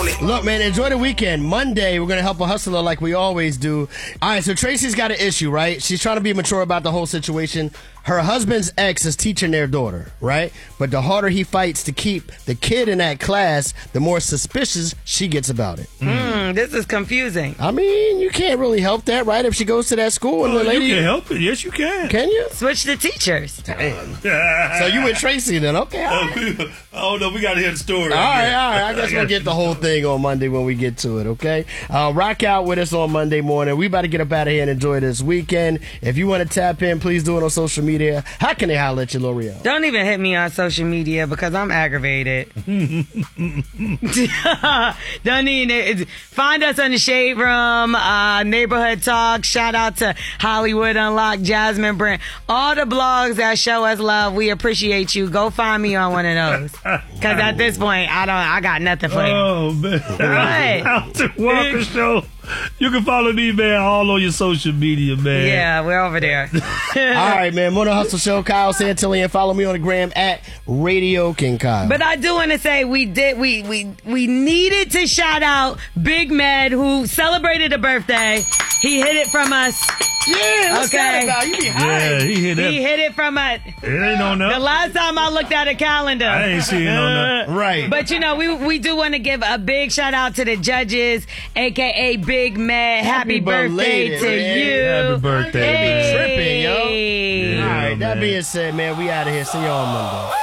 Look, man, enjoy the weekend. Monday, we're going to help a hustler like we always do. All right, so Tracy's got an issue, right? She's trying to be mature about the whole situation. Her husband's ex is teaching their daughter, right? But the harder he fights to keep the kid in that class, the more suspicious she gets about it. This is confusing. I mean, you can't really help that, right? If she goes to that school and the lady... You can help it. Yes, you can. Can you? Switch the teachers. Damn. So you with Tracy then, okay. All right. Oh, no, we got to hear the story. All right. I guess we'll get the whole thing on Monday when we get to it, okay? Rock out with us on Monday morning. We about to get up out of here and enjoy this weekend. If you want to tap in, please do it on social media. How can they holler at you, L'Oreal? Don't even hit me on social media because I'm aggravated. Don't need it. Find us on the Shade Room, Neighborhood Talk. Shout out to Hollywood Unlocked, Jasmine Brent. All the blogs that show us love, we appreciate you. Go find me on one of those. Because at this point, I got nothing for you. Oh, man. Right. Alton Walker Show. You can follow me, man, all on your social media, man. Yeah, we're over there. All right, man. Morning Hustle Show, Kyle Santillan. Follow me on the gram at Radio King Kyle. But I do want to say we needed to shout out Big Med, who celebrated a birthday. He hit it from us. Yeah, what's that about? You be high. Yeah, he hit it. He hit it from us. It ain't on The that. last time I looked at a calendar. I ain't seeing on that. Right. But, we do want to give a big shout out to the judges, a.k.a. Big Med. Happy birthday belated, to man. you. Happy birthday, They be man. tripping, yo. Hey. All right, Yeah, that man. being said, man, we out of here. See y'all on Monday.